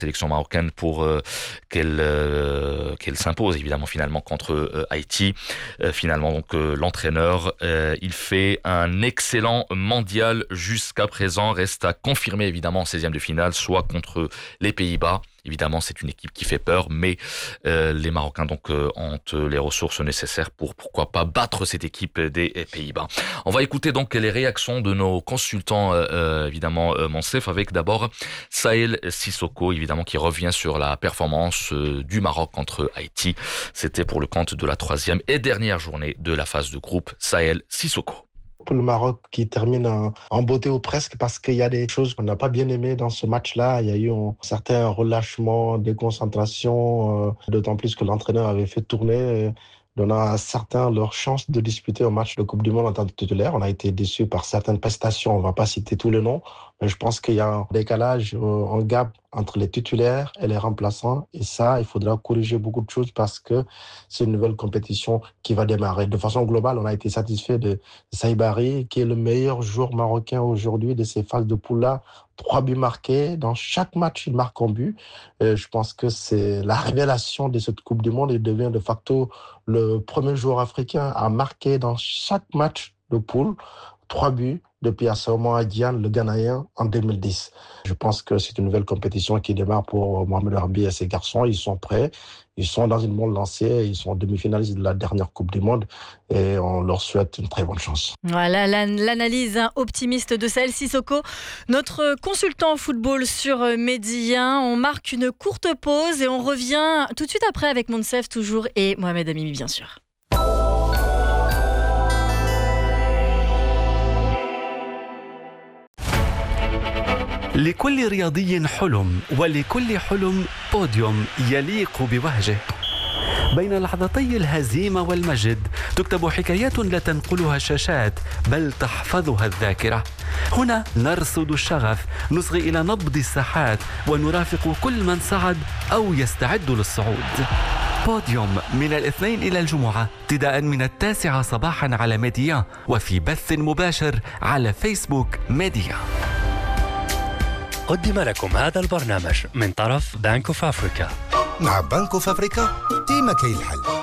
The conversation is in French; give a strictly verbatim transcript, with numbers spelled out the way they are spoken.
sélection marocaine pour euh, qu'elle euh, qu'elle s'impose évidemment finalement contre euh, Haïti. Euh, finalement donc euh, l'entraîneur euh, il fait un excellent mondial jusqu'à présent, reste à confirmer évidemment en seizième de finale, soit contre les Pays-Bas. Évidemment, c'est une équipe qui fait peur, mais euh, les Marocains donc euh, ont les ressources nécessaires pour pourquoi pas battre cette équipe des Pays-Bas. On va écouter donc les réactions de nos consultants euh, évidemment euh, Monsef, avec d'abord Saël Sissoko évidemment qui revient sur la performance euh, du Maroc contre Haïti. C'était pour le compte de la troisième et dernière journée de la phase de groupe. Saël Sissoko. Pour le Maroc qui termine en, en beauté ou presque, parce qu'il y a des choses qu'on n'a pas bien aimées dans ce match-là. Il y a eu un certain relâchement, déconcentration, euh, d'autant plus que l'entraîneur avait fait tourner, euh, donnant à certains leur chance de disputer un match de Coupe du Monde en tant que titulaire. On a été déçus par certaines prestations, on ne va pas citer tous les noms, mais je pense qu'il y a un décalage, euh, un gap entre les titulaires et les remplaçants. Et ça, il faudra corriger beaucoup de choses parce que c'est une nouvelle compétition qui va démarrer. De façon globale, on a été satisfait de Saïbari, qui est le meilleur joueur marocain aujourd'hui de ces phases de poule-là. Trois buts marqués. Dans chaque match, il marque un but. Euh, je pense que c'est la révélation de cette Coupe du Monde. Il devient de facto le premier joueur africain à marquer dans chaque match de poule trois buts depuis Asamoah Gyan, le Ghanéen, en deux mille dix. Je pense que c'est une nouvelle compétition qui démarre pour Mohamed Harbi et ses garçons. Ils sont prêts. Ils sont dans une bonne lancée. Ils sont demi-finalistes de la dernière Coupe du Monde et on leur souhaite une très bonne chance. Voilà l'analyse optimiste de Saël Sissoko, notre consultant football sur Média. On marque une courte pause et on revient tout de suite après avec Monsef toujours et Mohamed Amimi bien sûr. لكل رياضي حلم ولكل حلم بوديوم يليق بوهجه. بين لحظتي الهزيمة والمجد تكتب حكايات لا تنقلها الشاشات بل تحفظها الذاكرة. هنا نرصد الشغف، نصغي إلى نبض الساحات ونرافق كل من صعد أو يستعد للصعود. بوديوم من الاثنين إلى الجمعة ابتداء من التاسعة صباحا على ميديا وفي بث مباشر على فيسبوك ميديا. قدم لكم هذا البرنامج من طرف بنك اوف افريكا. مع بنك اوف افريكا ديما كاين الحل.